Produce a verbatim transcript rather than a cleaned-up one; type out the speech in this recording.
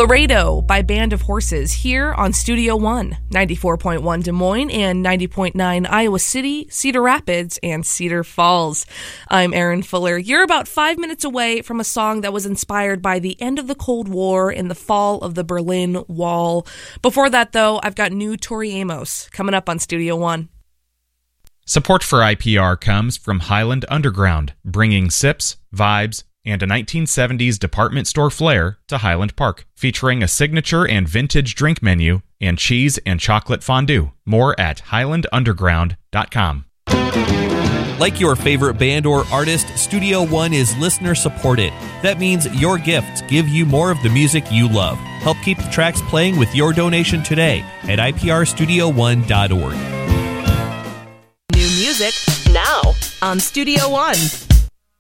Laredo by Band of Horses here on Studio One, ninety-four point one Des Moines and ninety point nine Iowa City, Cedar Rapids, and Cedar Falls. I'm Erin Fuller. You're about five minutes away from a song that was inspired by the end of the Cold War and the fall of the Berlin Wall. Before that, though, I've got new Tori Amos coming up on Studio One. Support for I P R comes from Highland Underground, bringing sips, vibes, and a nineteen seventies department store flair to Highland Park, featuring a signature and vintage drink menu and cheese and chocolate fondue. More at highland underground dot com. Like your favorite band or artist, Studio One is listener supported. That means your gifts give you more of the music you love. Help keep the tracks playing with your donation today at I P R studio one dot org. New music now on Studio One.